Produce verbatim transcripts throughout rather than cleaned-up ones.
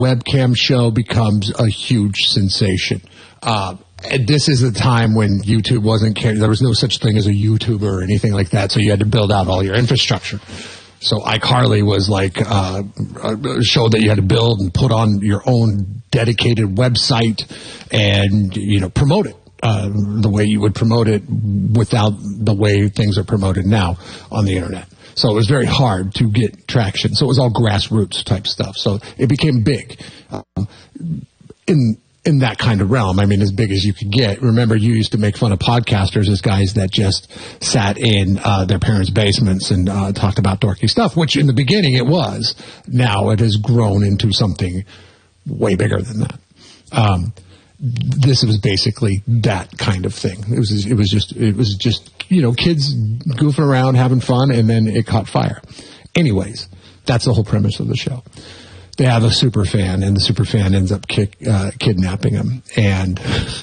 webcam show becomes a huge sensation. Uh, and this is a time when YouTube wasn't caring. There was no such thing as a YouTuber or anything like that, so you had to build out all your infrastructure. So iCarly was like uh, a show that you had to build and put on your own dedicated website and, you know, promote it uh, the way you would promote it without the way things are promoted now on the internet. So it was very hard to get traction. So it was all grassroots type stuff. So it became big um, in in that kind of realm. I mean, as big as you could get. Remember, you used to make fun of podcasters as guys that just sat in uh, their parents' basements and uh, talked about dorky stuff, which in the beginning it was. Now it has grown into something way bigger than that. Um, this was basically that kind of thing. It was, it was just, it was just, you know, kids goofing around, having fun, and then it caught fire. Anyways, that's the whole premise of the show. They have a super fan, and the super fan ends up kick, uh, kidnapping him. And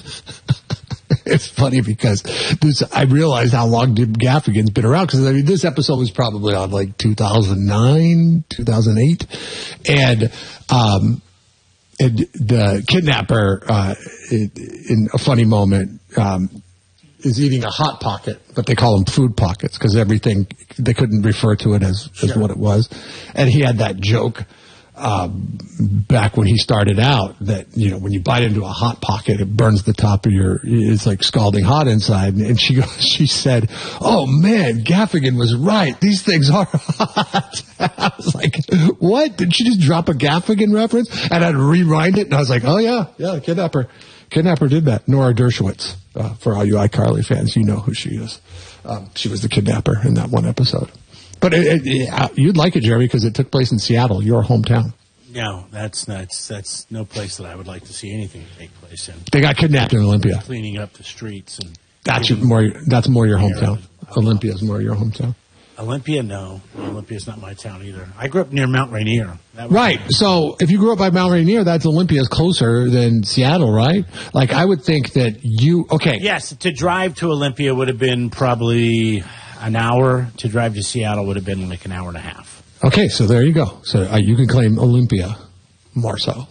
it's funny because this, I realized how long Jim Gaffigan's been around, because I mean, this episode was probably on like two thousand nine, two thousand eight. And, um, and the kidnapper, uh, in a funny moment, um, is eating a Hot Pocket, but they call them food pockets because everything, they couldn't refer to it as, as sure. what it was. And he had that joke. Um, back when he started out, that, you know, when you bite into a Hot Pocket, it burns the top of your, it's like scalding hot inside. And she goes, she said, "Oh man, Gaffigan was right. These things are hot." I was like, what? Did she just drop a Gaffigan reference? And I'd rewind it, and I was like, oh yeah, yeah, Kidnapper. Kidnapper did that. Nora Dershowitz, uh, for all you iCarly fans, you know who she is. Um, she was the kidnapper in that one episode. But it, it, it, you'd like it, Jeremy, because it took place in Seattle, your hometown. No, that's that's that's no place that I would like to see anything take place in. They got kidnapped in Olympia. Cleaning up the streets and that's your, more. That's more your hometown. Olympia's more your hometown. Olympia, no, Olympia's not my town either. I grew up near Mount Rainier. That was right. So if you grew up by Mount Rainier, that's Olympia's closer than Seattle, right? Like I would think that you. Okay. Yes, to drive to Olympia would have been probably an hour. To drive to Seattle would have been like an hour and a half. Okay, so there you go. So uh, you can claim Olympia more so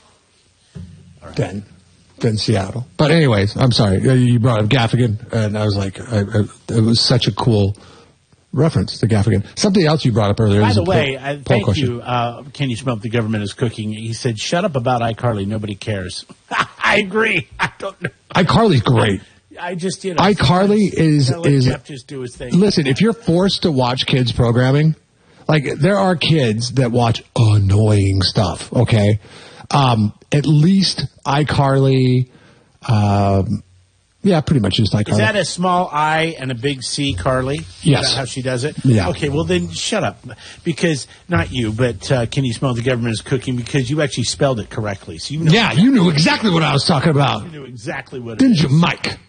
right. than than Seattle. But anyways, I'm sorry. You brought up Gaffigan, and I was like, I, I, it was such a cool reference to Gaffigan. Something else you brought up earlier. By the way, poll, I, poll thank question. you. Uh, Can you smell what the government is cooking? He said, "Shut up about iCarly. Nobody cares." I agree. I don't know. iCarly's great. I just, you know. iCarly is is. Jeff just do his thing. Listen, if you're forced to watch kids programming. Like, there are kids that watch annoying stuff, okay? Um, at least iCarly, um, yeah, pretty much just iCarly. Is that a small I and a big C, Carly? Yes. Is that how she does it? Yeah. Okay, well then shut up. Because, not you, but uh, Can You Smell the Government is Cooking? Because you actually spelled it correctly. So you know yeah, you knew exactly what I was talking about. You knew exactly what it Didn't is. you, Mike?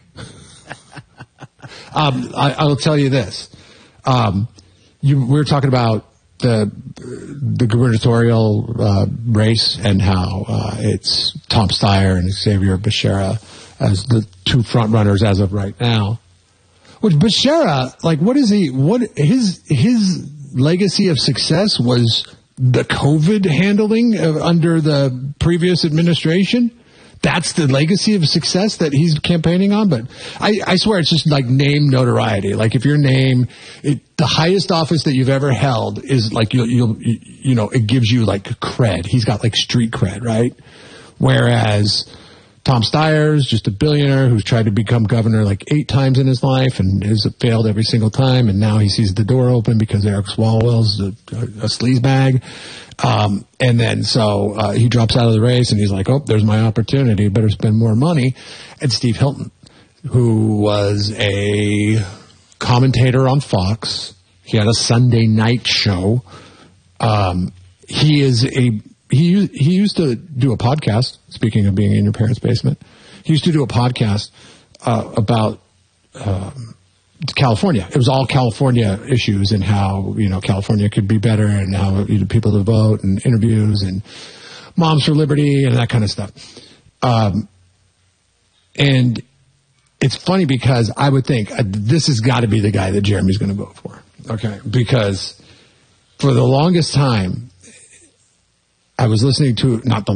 um, I, I'll tell you this. Um, you, we were talking about the the gubernatorial uh, race and how uh, it's Tom Steyer and Xavier Becerra as the two front runners as of right now. Which Becerra, like, what is he? What his his legacy of success was the COVID handling of, under the previous administration. That's the legacy of success that he's campaigning on. But I, I swear it's just like name notoriety. Like if your name, it, the highest office that you've ever held is like, you'll, you'll, you know, it gives you like cred. He's got like street cred, right? Whereas Tom Steyer's just a billionaire who's tried to become governor like eight times in his life and has failed every single time. And now he sees the door open because Eric Swalwell's a, a, a sleazebag. Um, and then so, uh, he drops out of the race and he's like, oh, there's my opportunity. Better spend more money. And Steve Hilton, who was a commentator on Fox. He had a Sunday night show. Um, he is a, he, he used to do a podcast, speaking of being in your parents' basement. He used to do a podcast, uh, about, um, California. It was all California issues and how, you know, California could be better and how, you know, people to vote and interviews and Moms for Liberty and that kind of stuff. Um, and it's funny because I would think uh, this has got to be the guy that Jeremy's going to vote for. Okay. Because for the longest time, I was listening to not the